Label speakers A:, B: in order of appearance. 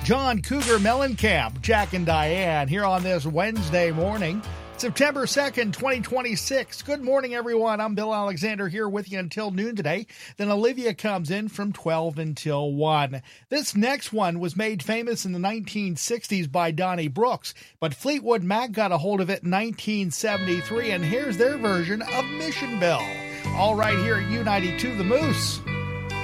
A: John Cougar Mellencamp, Jack and Diane, here on this Wednesday morning, September 2nd, 2026. Good morning, everyone. I'm Bill Alexander here with you until noon today. Then Olivia comes in from 12 until 1. This next one was made famous in the 1960s by Donnie Brooks, but Fleetwood Mac got a hold of it in 1973, and here's their version of Mission Bell. All right here at U92 The Moose.